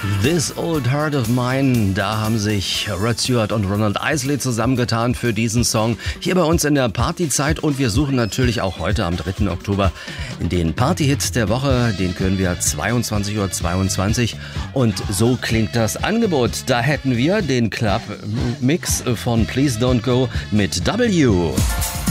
This Old Heart of Mine, da haben sich Rod Stewart und Ronald Isley zusammengetan für diesen Song hier bei uns in der Partyzeit, und wir suchen natürlich auch heute am 3. Oktober den Partyhit der Woche, den können wir 22:22 Uhr und so klingt das Angebot. Da hätten wir den Club-Mix von Please Don't Go mit W.